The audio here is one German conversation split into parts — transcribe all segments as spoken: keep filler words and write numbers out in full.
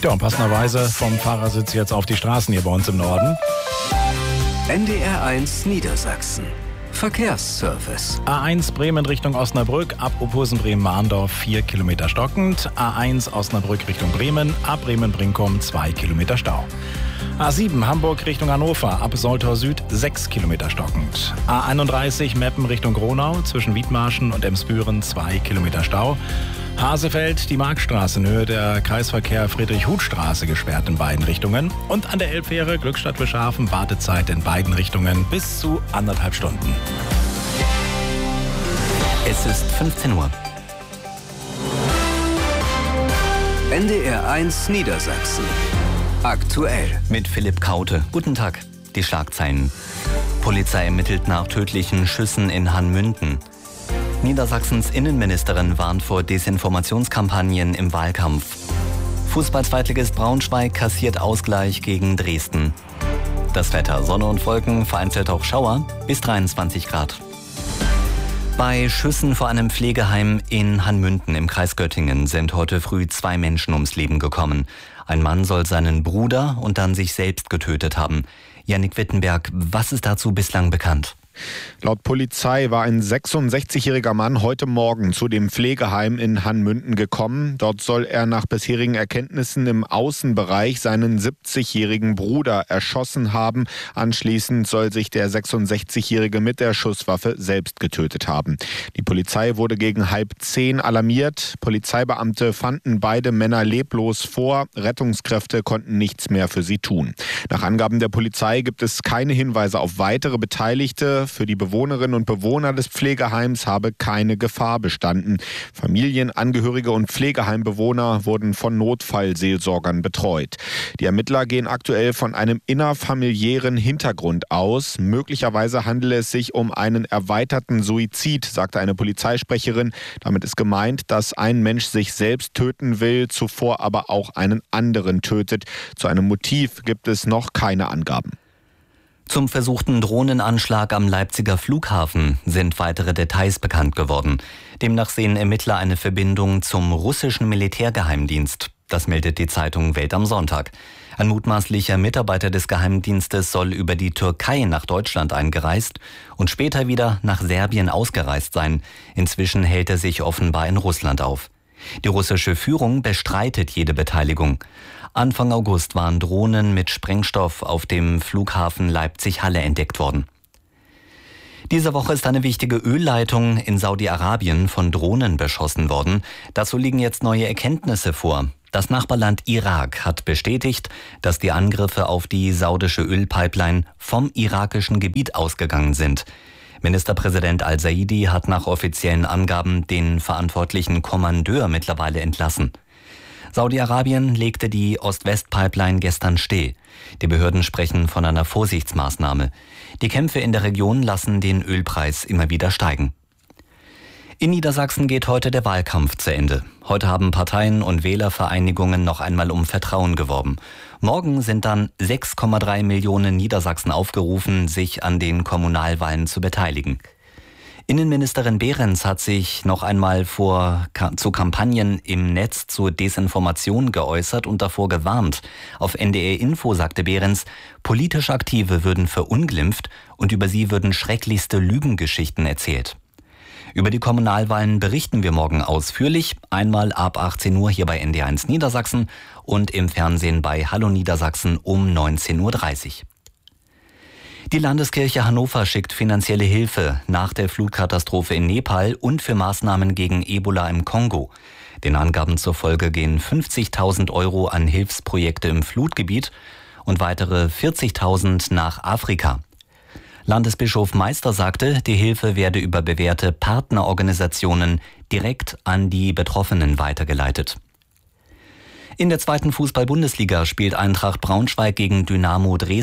Ja, und passenderweise vom Fahrersitz jetzt auf die Straßen hier bei uns im Norden. N D R eins Niedersachsen. Verkehrsservice. A eins Bremen Richtung Osnabrück, ab Opusen-Bremen-Mahndorf vier Kilometer stockend. A eins Osnabrück Richtung Bremen, ab Bremen-Brinkum zwei Kilometer Stau. A sieben Hamburg Richtung Hannover, ab Soltau Süd sechs Kilometer stockend. A einunddreißig Meppen Richtung Gronau, zwischen Wiedmarschen und Emsbüren zwei Kilometer Stau. Hasefeld, die Marktstraße in Höhe der Kreisverkehr Friedrich-Huth-Straße gesperrt in beiden Richtungen. Und an der Elbfähre Glückstadt-Bischhafen Wartezeit in beiden Richtungen bis zu anderthalb Stunden. Es ist fünfzehn Uhr. N D R eins Niedersachsen. Aktuell. Mit Philipp Kaute. Guten Tag. Die Schlagzeilen. Polizei ermittelt nach tödlichen Schüssen in Hanmünden. Niedersachsens Innenministerin warnt vor Desinformationskampagnen im Wahlkampf. Fußball-Zweitligist Braunschweig kassiert Ausgleich gegen Dresden. Das Wetter: Sonne und Wolken, vereinzelt auch Schauer, bis dreiundzwanzig Grad. Bei Schüssen vor einem Pflegeheim in Hanmünden im Kreis Göttingen sind heute früh zwei Menschen ums Leben gekommen. Ein Mann soll seinen Bruder und dann sich selbst getötet haben. Jannik Wittenberg, was ist dazu bislang bekannt? Laut Polizei war ein sechsundsechzigjähriger Mann heute Morgen zu dem Pflegeheim in Hanmünden gekommen. Dort soll er nach bisherigen Erkenntnissen im Außenbereich seinen siebzigjährigen Bruder erschossen haben. Anschließend soll sich der sechsundsechzigjährige mit der Schusswaffe selbst getötet haben. Die Polizei wurde gegen halb zehn alarmiert. Polizeibeamte fanden beide Männer leblos vor. Rettungskräfte konnten nichts mehr für sie tun. Nach Angaben der Polizei gibt es keine Hinweise auf weitere Beteiligte. Für die Bewohnerinnen und Bewohner des Pflegeheims habe keine Gefahr bestanden. Familien, Angehörige und Pflegeheimbewohner wurden von Notfallseelsorgern betreut. Die Ermittler gehen aktuell von einem innerfamiliären Hintergrund aus. Möglicherweise handele es sich um einen erweiterten Suizid, sagte eine Polizeisprecherin. Damit ist gemeint, dass ein Mensch sich selbst töten will, zuvor aber auch einen anderen tötet. Zu einem Motiv gibt es noch keine Angaben. Zum versuchten Drohnenanschlag am Leipziger Flughafen sind weitere Details bekannt geworden. Demnach sehen Ermittler eine Verbindung zum russischen Militärgeheimdienst. Das meldet die Zeitung Welt am Sonntag. Ein mutmaßlicher Mitarbeiter des Geheimdienstes soll über die Türkei nach Deutschland eingereist und später wieder nach Serbien ausgereist sein. Inzwischen hält er sich offenbar in Russland auf. Die russische Führung bestreitet jede Beteiligung. Anfang August waren Drohnen mit Sprengstoff auf dem Flughafen Leipzig-Halle entdeckt worden. Diese Woche ist eine wichtige Ölleitung in Saudi-Arabien von Drohnen beschossen worden. Dazu liegen jetzt neue Erkenntnisse vor. Das Nachbarland Irak hat bestätigt, dass die Angriffe auf die saudische Ölpipeline vom irakischen Gebiet ausgegangen sind. Ministerpräsident Al-Saidi hat nach offiziellen Angaben den verantwortlichen Kommandeur mittlerweile entlassen. Saudi-Arabien legte die Ost-West-Pipeline gestern still. Die Behörden sprechen von einer Vorsichtsmaßnahme. Die Kämpfe in der Region lassen den Ölpreis immer wieder steigen. In Niedersachsen geht heute der Wahlkampf zu Ende. Heute haben Parteien und Wählervereinigungen noch einmal um Vertrauen geworben. Morgen sind dann sechs Komma drei Millionen Niedersachsen aufgerufen, sich an den Kommunalwahlen zu beteiligen. Innenministerin Behrens hat sich noch einmal vor, zu Kampagnen im Netz zur Desinformation geäußert und davor gewarnt. Auf N D R Info sagte Behrens, politisch Aktive würden verunglimpft und über sie würden schrecklichste Lügengeschichten erzählt. Über die Kommunalwahlen berichten wir morgen ausführlich, einmal ab achtzehn Uhr hier bei N D R eins Niedersachsen und im Fernsehen bei Hallo Niedersachsen um neunzehn Uhr dreißig. Die Landeskirche Hannover schickt finanzielle Hilfe nach der Flutkatastrophe in Nepal und für Maßnahmen gegen Ebola im Kongo. Den Angaben zufolge gehen fünfzigtausend Euro an Hilfsprojekte im Flutgebiet und weitere vierzigtausend nach Afrika. Landesbischof Meister sagte, die Hilfe werde über bewährte Partnerorganisationen direkt an die Betroffenen weitergeleitet. In der zweiten Fußball-Bundesliga spielt Eintracht Braunschweig gegen Dynamo Dresden.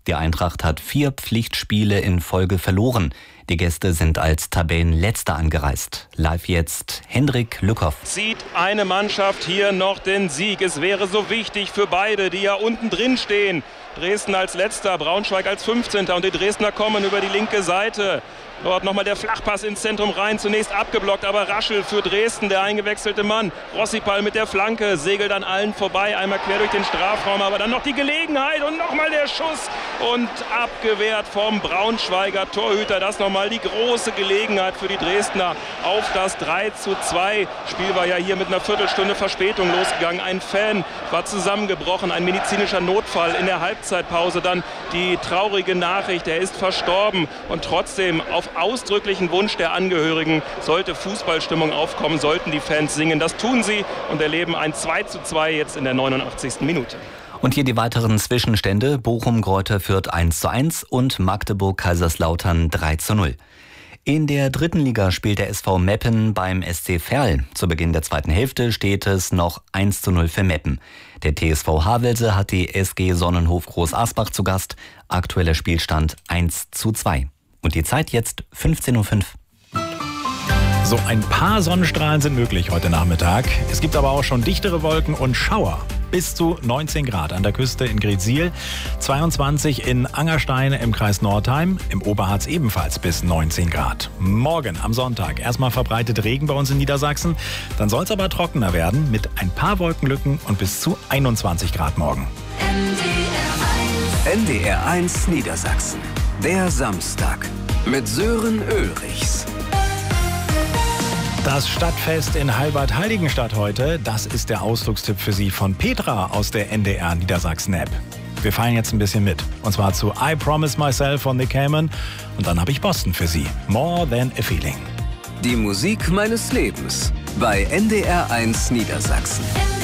Die Eintracht hat vier Pflichtspiele in Folge verloren. Die Gäste sind als Tabellenletzter angereist. Live jetzt Hendrik Lückhoff. Zieht eine Mannschaft hier noch den Sieg? Es wäre so wichtig für beide, die ja unten drin stehen. Dresden als Letzter, Braunschweig als fünfzehnter und die Dresdner kommen über die linke Seite. Dort nochmal der Flachpass ins Zentrum rein, zunächst abgeblockt, aber Raschel für Dresden, der eingewechselte Mann. Rossipal mit der Flanke, segelt an allen vorbei, einmal quer durch den Strafraum, aber dann noch die Gelegenheit und nochmal der Schuss und abgewehrt vom Braunschweiger Torhüter. Das nochmal die große Gelegenheit für die Dresdner auf das drei zu zwei. Spiel war ja hier mit einer Viertelstunde Verspätung losgegangen. Ein Fan war zusammengebrochen, ein medizinischer Notfall in der Halbzeitpause. Dann die traurige Nachricht, er ist verstorben und trotzdem auf ausdrücklichen Wunsch der Angehörigen sollte Fußballstimmung aufkommen, sollten die Fans singen. Das tun sie und erleben ein zwei zu zwei jetzt in der neunundachtzigsten Minute. Und hier die weiteren Zwischenstände. Bochum-Greuther Fürth eins zu eins und Magdeburg-Kaiserslautern drei zu null. In der dritten Liga spielt der S V Meppen beim S C Verl. Zu Beginn der zweiten Hälfte steht es noch eins zu null für Meppen. Der T S V Havelse hat die S G Sonnenhof Groß Asbach zu Gast. Aktueller Spielstand eins zu zwei. Und die Zeit jetzt fünfzehn Uhr fünf. So ein paar Sonnenstrahlen sind möglich heute Nachmittag. Es gibt aber auch schon dichtere Wolken und Schauer. Bis zu neunzehn Grad an der Küste in Greetsiel, zweiundzwanzig in Angerstein im Kreis Nordheim, im Oberharz ebenfalls bis neunzehn Grad. Morgen am Sonntag erstmal verbreitet Regen bei uns in Niedersachsen. Dann soll es aber trockener werden mit ein paar Wolkenlücken und bis zu einundzwanzig Grad morgen. N D R eins Niedersachsen. Der Samstag mit Sören Ulrichs. Das Stadtfest in Halbert-Heiligenstadt heute, das ist der Ausflugstipp für Sie von Petra aus der N D R Niedersachsen-App. Wir feiern jetzt ein bisschen mit. Und zwar zu I Promise Myself von Nick Cayman. Und dann habe ich Boston für Sie. More Than a Feeling. Die Musik meines Lebens bei N D R eins Niedersachsen.